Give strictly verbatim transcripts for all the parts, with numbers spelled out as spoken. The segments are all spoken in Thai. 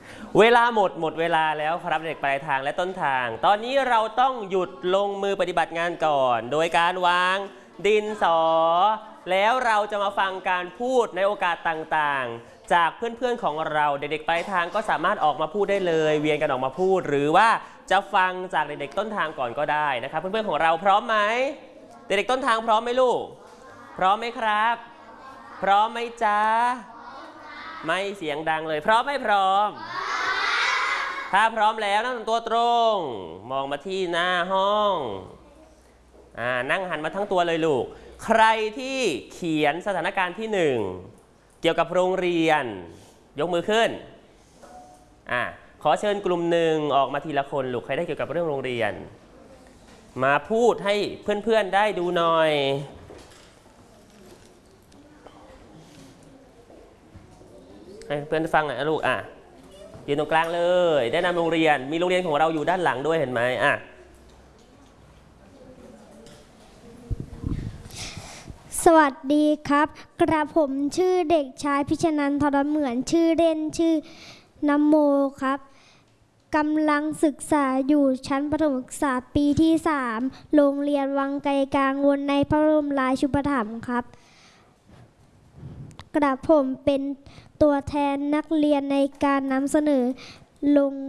เวลาหมดหมดเวลาแล้วครับเด็กปลายทางและต้นทางตอนนี้เราต้องหยุดลงมือปฏิบัติงานก่อนโดยการวางดินสอแล้วเราจะมาฟังการพูดในโอกาสต่างๆจากเพื่อนๆของเราเด็กๆปลายทางก็สามารถออกมาพูดได้เลยเวียนกันออกมาพูดหรือว่าจะฟังจากเด็กๆต้นทางก่อนก็ได้นะครับเพื่อนๆของเราพร้อมไหมเด็กๆต้นทางพร้อมไหมลูกพร้อมไหมครับพร้อมไหมจ๊ะไม่เสียงดังเลยพร้อมไม่พร้อมถ้าพร้อมแล้วนั่งตัวตรงมองมาที่หน้าห้องอ่านั่งหันมาทั้งตัวเลยลูกใครที่เขียนสถานการณ์ที่หนึ่งเกี่ยวกับโรงเรียนยกมือขึ้นอ่าขอเชิญกลุ่มหนึ่งออกมาทีละคนลูกใครได้เกี่ยวกับเรื่องโรงเรียนมาพูดให้เพื่อนๆได้ดูหน่อยให้เพื่อนฟังหน่อยนะลูกอ่ะยืนตรงกลางเลยแนะนำโรงเรียนมีโรงเรียนของเราอยู่ด้านหลังด้วยเห็นไหมอ่ะสวัสดีครับกระผมชื่อเด็กชายพิชนันท์ทรเหมือนชื่อเล่นชื่อนโมครับกำลังศึกษาอยู่ชั้นประถมศึกษาปีที่สามโรงเรียนวังไกลกลางวนในพระบรมราชูปถัมภ์ครับกระผมเป็นตัวแทนนักเรียนในการนำเสนอลง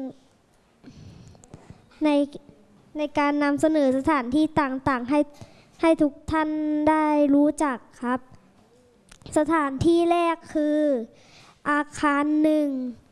ในในการนำเสนอสถานที่ต่างๆให้ให้ทุกท่านได้รู้จักครับสถานที่แรกคืออาคารหนึ่ง